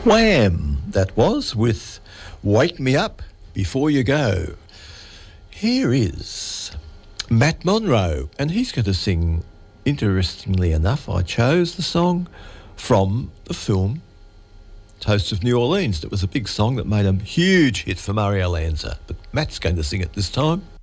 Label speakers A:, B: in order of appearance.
A: Wham! That was with Wake Me Up Before You Go. Here is Matt Monro, and he's going to sing, interestingly enough, I chose the song from the film Toast of New Orleans. That was a big song that made a huge hit for Mario Lanza, but Matt's going to sing it this time.